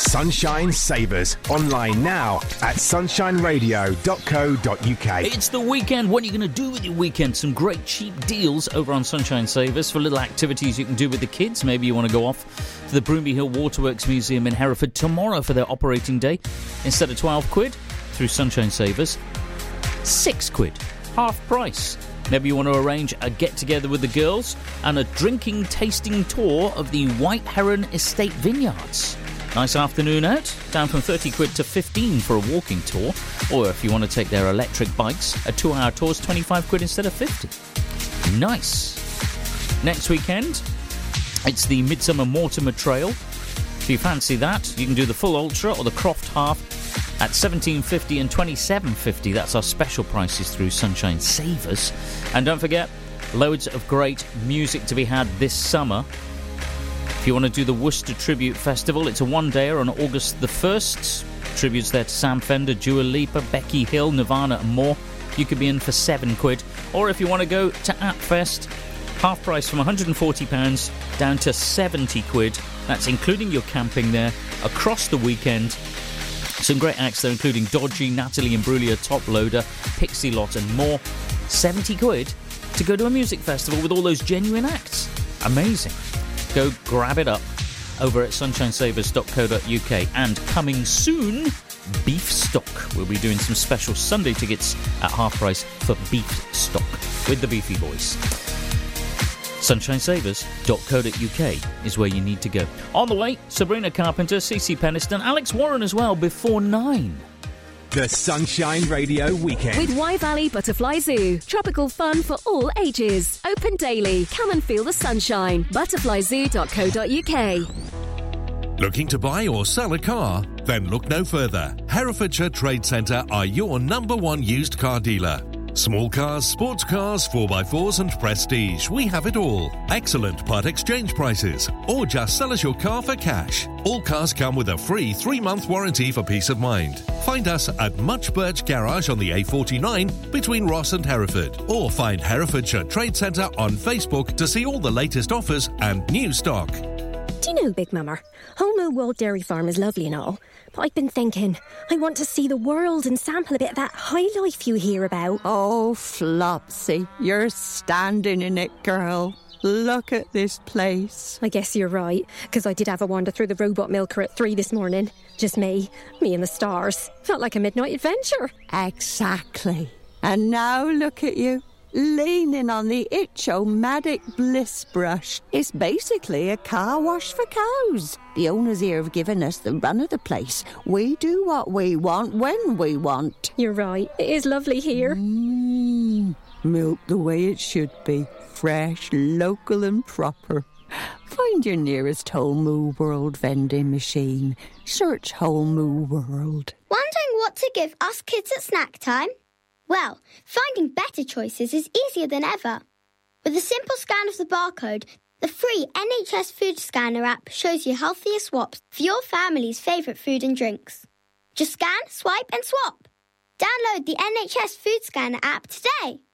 Sunshine Savers. Online now at sunshineradio.co.uk. It's the weekend. What are you going to do with your weekend? Some great cheap deals over on Sunshine Savers for little activities you can do with the kids. Maybe you want to go off to the Broomby Hill Waterworks Museum in Hereford tomorrow for their operating day. Instead of £12 through Sunshine Savers, £6, half price. Maybe you want to arrange a get-together with the girls and a drinking tasting tour of the White Heron Estate Vineyards. Nice afternoon out, down from £30 to £15 for a walking tour. Or if you want to take their electric bikes, a 2-hour tour is £25 instead of £50. Nice. Next weekend, it's the Midsummer Mortimer Trail. If you fancy that, you can do the full ultra or the Croft half at $17.50 and $27.50. That's our special prices through Sunshine Savers. And don't forget, loads of great music to be had this summer. If you want to do the Worcester Tribute Festival, it's a one-dayer on August the 1st. Tributes there to Sam Fender, Dua Lipa, Becky Hill, Nirvana and more. You could be in for £7. Or if you want to go to Appfest, half price from £140 down to £70. That's including your camping there across the weekend. Some great acts there, including Dodgy, Natalie Imbruglia, Top Loader, Pixie Lot and more. £70 to go to a music festival with all those genuine acts. Amazing. Go grab it up over at sunshinesavers.co.uk. And coming soon, Beef Stock. We'll be doing some special Sunday tickets at half price for Beef Stock with the Beefy Boys. Sunshinesavers.co.uk is where you need to go. On the way, Sabrina Carpenter, CeCe Peniston, Alex Warren as well before 9. The Sunshine Radio Weekend. With Wye Valley Butterfly Zoo. Tropical fun for all ages. Open daily. Come and feel the sunshine. Butterflyzoo.co.uk. Looking to buy or sell a car? Then look no further. Herefordshire Trade Centre are your #1 used car dealer. Small cars, sports cars, 4x4s and prestige. We have it all. Excellent part exchange prices. Or just sell us your car for cash. All cars come with a free 3-month warranty for peace of mind. Find us at Much Birch Garage on the A49 between Ross and Hereford. Or find Herefordshire Trade Centre on Facebook to see all the latest offers and new stock. Do you know, Big Mama, Home Mill World Dairy Farm is lovely and all, but I've been thinking, I want to see the world and sample a bit of that high life you hear about. Oh, Flopsy, you're standing in it, girl. Look at this place. I guess you're right, because I did have a wander through the robot milker at 3 this morning. Just me and the stars. Felt like a midnight adventure. Exactly. And now look at you, leaning on the Itch-O-Matic Bliss brush. It's basically a car wash for cows. The owners here have given us the run of the place. We do what we want when we want. You're right. It is lovely here. Milk the way it should be. Fresh, local and proper. Find your nearest Whole Moo World vending machine. Search Whole Moo World. Wondering what to give us kids at snack time? Well, finding better choices is easier than ever. With a simple scan of the barcode, the free NHS Food Scanner app shows you healthier swaps for your family's favourite food and drinks. Just scan, swipe and swap. Download the NHS Food Scanner app today.